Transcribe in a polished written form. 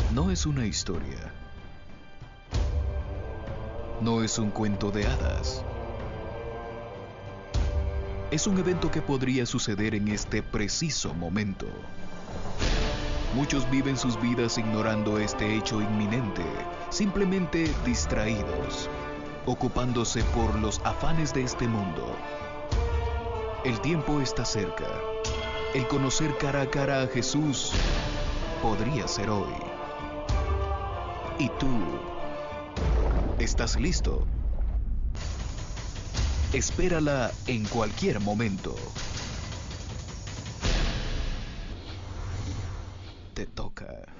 No es una historia. No es un cuento de hadas. Es un evento que podría suceder en este preciso momento. Muchos viven sus vidas ignorando este hecho inminente, simplemente distraídos, ocupándose por los afanes de este mundo. El tiempo está cerca. El conocer cara a cara a Jesús podría ser hoy. ¿Y tú? ¿Estás listo? Espérala en cualquier momento. Te toca.